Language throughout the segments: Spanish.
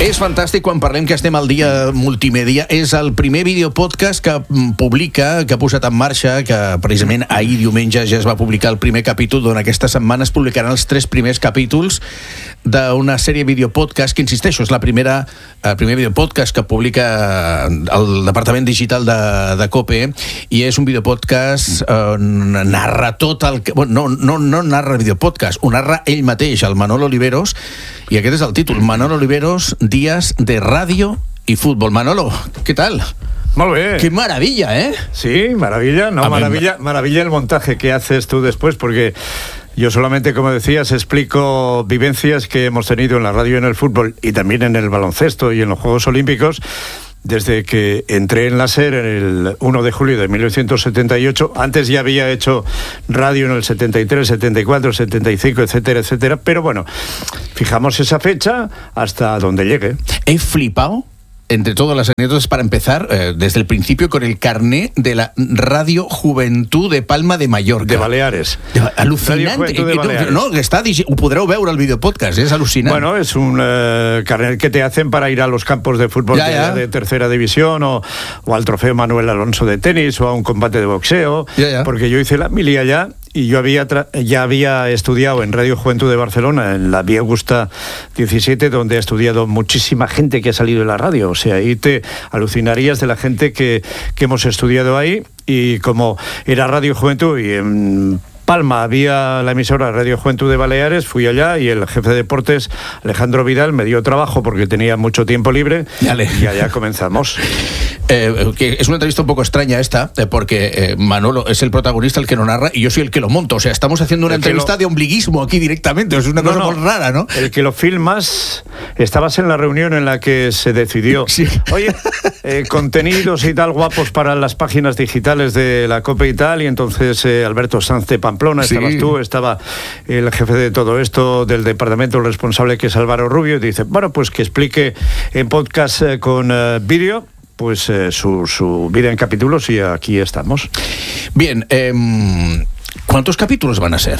És fantàstic quan parlem que estem al dia multimèdia. És el primer videopodcast que publica, que ha posat en marxa, que precisament ahir diumenge ja es va publicar el primer capítol, d'on aquesta setmana es publicaran els 3 primers capítols d'una sèrie videopodcast que, insisteixo, és el primer videopodcast que publica el Departament Digital de COPE, i és un videopodcast on narra tot el que... Bueno, no narra videopodcast, ho narra ell mateix, el Manolo Oliveros, i aquest és el títol, Manolo Oliveros, Días de Radio y Fútbol. Manolo, ¿qué tal? Muy bien. ¡Qué maravilla, eh! Sí, maravilla. No, maravilla el montaje que haces tú después, porque yo solamente, como decías, explico vivencias que hemos tenido en la radio y en el fútbol, y también en el baloncesto y en los Juegos Olímpicos, desde que entré en la SER en el 1 de julio de 1978. Antes ya había hecho radio en el 73, 74, 75, etcétera, etcétera. Pero bueno, fijamos esa fecha hasta donde llegue. He flipado, entre todas las anécdotas, para empezar, desde el principio, con el carné de la Radio Juventud de Palma de Mallorca. De Baleares. Al·lucinant. De Baleares. No, ho podreu veure al videopodcast, és al·lucinant. Bueno, es un carnet que te hacen para ir a los campos de fútbol de tercera división, o al trofeo Manuel Alonso de tenis, o a un combate de boxeo, porque yo hice la mili allá. Y yo ya había estudiado en Radio Juventud de Barcelona, en la Vía Augusta 17, donde ha estudiado muchísima gente que ha salido de la radio. O sea, ahí te alucinarías de la gente que hemos estudiado ahí. Y como era Radio Juventud y en Palma había la emisora Radio Juventud de Baleares, fui allá y el jefe de deportes, Alejandro Vidal, me dio trabajo porque tenía mucho tiempo libre. Y allá comenzamos. Que es una entrevista un poco extraña esta, porque Manolo es el protagonista, el que lo narra, y yo soy el que lo monto. O sea, estamos haciendo una entrevista de ombliguismo aquí directamente. Es una cosa muy rara, ¿no? El que lo filmas, estabas en la reunión en la que se decidió. Sí. Oye, contenidos y tal guapos para las páginas digitales de la COPE y tal, y entonces Alberto Sanz de Pamplona, estabas tú, estaba el jefe de todo esto del departamento, el responsable, que es Álvaro Rubio, y dice, bueno, pues que explique en podcast con vídeo, pues su vida en capítulos, y aquí estamos. Bien, ¿cuántos capítulos van a ser?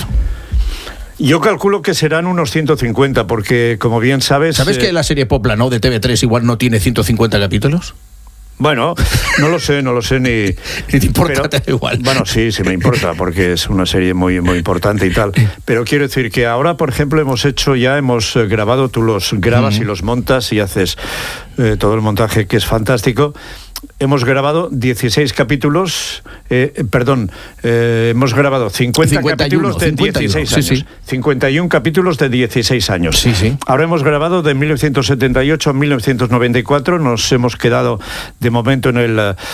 Yo calculo que serán unos 150, porque, como bien sabes... ¿Sabes que la serie Popla, no, de TV3 igual no tiene 150 capítulos? Bueno, no lo sé ni te importa, pero, igual. Bueno, sí me importa, porque es una serie muy, muy importante y tal. Pero quiero decir que ahora, por ejemplo, hemos grabado, tú los grabas y los montas y haces todo el montaje, que es fantástico. Hemos grabado 16 capítulos, hemos grabado 50 capítulos de 16 años. Sí. 51 capítulos de 16 años. Sí. Ahora hemos grabado de 1978 a 1994, nos hemos quedado de momento en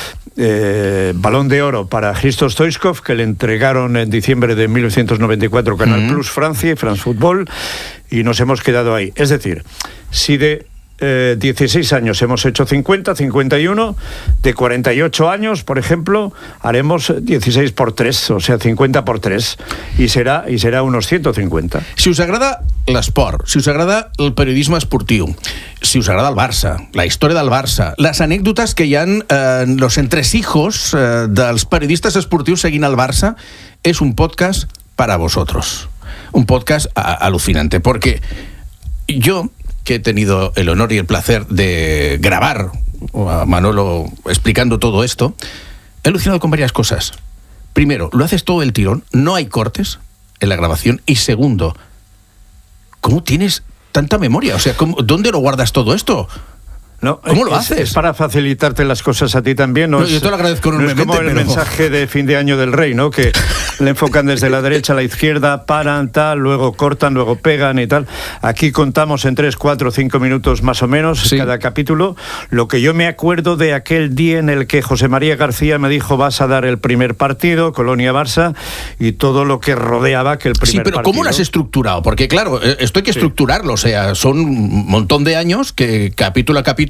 el Balón de Oro para Christoph Stoichkov, que le entregaron en diciembre de 1994 Canal Plus Francia y France Football, y nos hemos quedado ahí. Es decir, si de 16 años hemos hecho 50, 51, de 48 años, por ejemplo, haremos 16 por 3, o sea, 50 por 3, y será unos 150. Si us agrada l'esport, si us agrada el periodisme esportiu, si us agrada el Barça, la història del Barça, les anècdotes que hi ha los entresijos dels periodistes esportius seguint el Barça, és un podcast para vosotros. Un podcast alucinante, porque yo, que he tenido el honor y el placer de grabar a Manolo explicando todo esto, he alucinado con varias cosas. Primero, lo haces todo el tirón, no hay cortes en la grabación, y segundo, ¿cómo tienes tanta memoria? O sea, ¿dónde lo guardas todo esto? No, ¿cómo lo haces? Es para facilitarte las cosas a ti también. No, yo te lo agradezco enormemente. No es como el mensaje de fin de año del rey, ¿no? Que le enfocan desde la derecha a la izquierda, paran, tal, luego cortan, luego pegan y tal. Aquí contamos en 3, 4, 5 minutos más o menos cada capítulo. Lo que yo me acuerdo de aquel día en el que José María García me dijo, vas a dar el primer partido, Colonia-Barça, y todo lo que rodeaba aquel primer partido. Sí, pero ¿cómo lo has estructurado? Porque claro, esto hay que estructurarlo, o sea, son un montón de años que capítulo a capítulo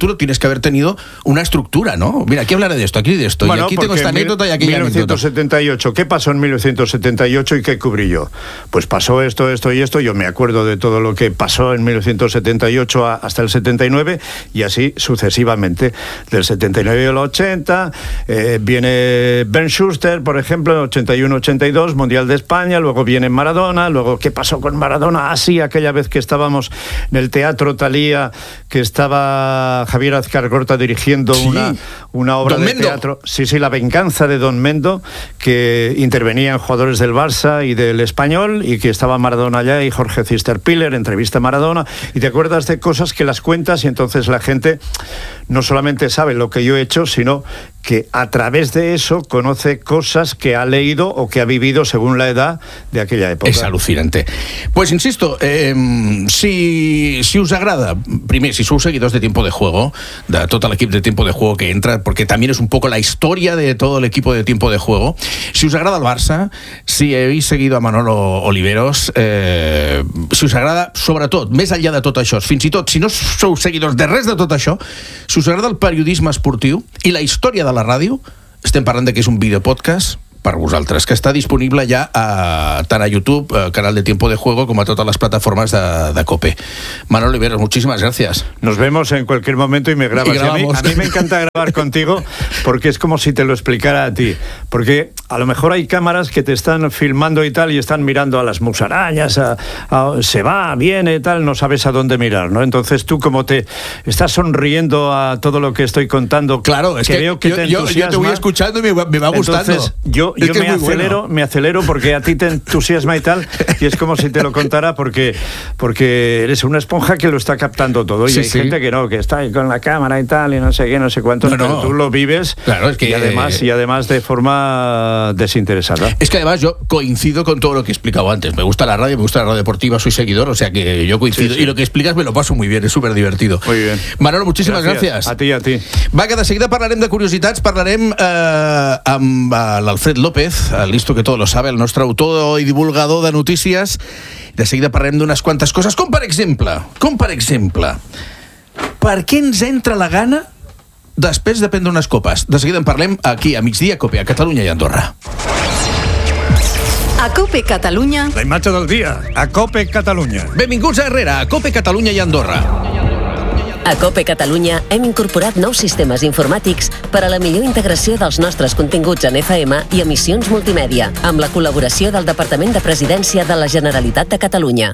título tienes que haber tenido una estructura, ¿no? Mira, aquí hablaré de esto, aquí de esto, bueno, y aquí tengo esta anécdota y aquí 1978, ¿qué pasó en 1978 y qué cubrí yo? Pues pasó esto y esto, yo me acuerdo de todo lo que pasó en 1978 hasta el 79 y así sucesivamente. Del 79 al 80 viene Bernd Schuster, por ejemplo, 81-82, Mundial de España, luego viene Maradona, luego ¿qué pasó con Maradona? Así, aquella vez que estábamos en el Teatro Thalía, que estaba Javier Azcargorta dirigiendo una obra de teatro. Sí, La venganza de Don Mendo, que intervenían jugadores del Barça y del Español, y que estaba Maradona allá y Jorge Cisterpiller, entrevista a Maradona, y te acuerdas de cosas que las cuentas y entonces la gente no solamente sabe lo que yo he hecho, sino que a través de eso conoce cosas que ha leído o que ha vivido según la edad de aquella època. És al·lucinant. Pues insisto, si us agrada, primer, si sou seguidors de Tiempo de Juego, de tot l'equip de Tiempo de Juego que entra, porque también es un poco la historia de todo el equipo de Tiempo de Juego, si us agrada el Barça, si habéis seguido a Manolo Oliveros, si us agrada, sobretot, més enllà de tot això, fins i tot, si no sou seguidors de res de tot això, si us agrada el periodisme esportiu i la història de la ràdio, estem parlant de que és un videopodcast per vosaltres, que està disponible ja tant a YouTube, canal de Tiempo de Juego, como a todas las plataformas de COPE. Manolo Oliveros, muchísimas gracias. Nos vemos en cualquier momento y me grabas. A mí me encanta grabar contigo porque es como si te lo explicara a ti. Porque a lo mejor hay cámaras que te están filmando y tal y están mirando a las musarañas, se va, viene, tal, no sabes a dónde mirar, ¿no? Entonces tú como te estás sonriendo a todo lo que estoy contando, claro, es que veo que te entusiasma. Yo te voy escuchando y me va gustando. Entonces, yo me acelero porque a ti te entusiasma y tal, y es como si te lo contara porque eres una esponja que lo está captando todo, y hay gente que no, que está ahí con la cámara y tal, y no sé qué, no sé cuánto, pero tú lo vives, claro, es que, y además de forma desinteresada. Es que además yo coincido con todo lo que he explicado antes. Me gusta la radio deportiva, soy seguidor, o sea que yo coincido, y lo que explicas me lo paso muy bien, es súper divertido. Muy bien. Manolo, muchísimas gràcies. A ti. Va, que de seguida parlarem de curiositats, parlarem amb l'Alfred López, listo que todo lo sabe, el nostre autor i divulgador de notícies. De seguida parlarem d'unes quantes coses, com per exemple, per què ens entra la gana després de prendre unes copes? De seguida en parlem aquí, a Migdia Cope, a Catalunya i Andorra. A Cope Catalunya. La imatge del dia, a Cope Catalunya. Benvinguts a Herrera, a Cope Catalunya i Andorra. A Cope Catalunya hem incorporat nous sistemes informàtics per a la millor integració dels nostres continguts en FM i emissions multimèdia, amb la col·laboració del Departament de Presidència de la Generalitat de Catalunya.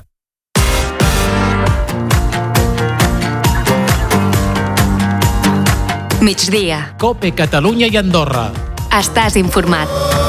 Migdia. Cope Catalunya i Andorra. Estàs informat.